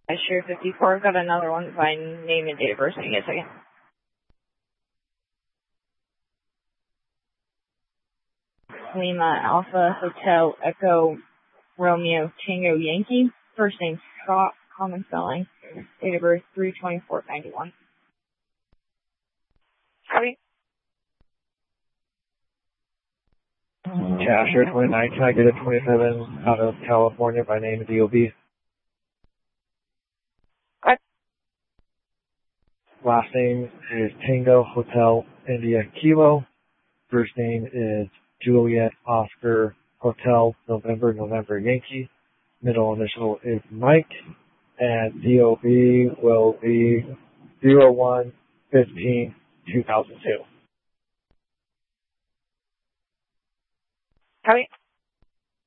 I share 54. Got another one by name and date of birth. Give me a second. Lima Alpha Hotel Echo Romeo Tango Yankee. First name Scott, common spelling. Date of birth 3/24/91. Copy. Cashier 29, can I get a 27 out of California by name of DOB? What? Last name is Tango Hotel India Kilo. First name is Juliet Oscar Hotel November Yankee. Middle initial is Mike. And DOB will be 01/15/2002. Copy.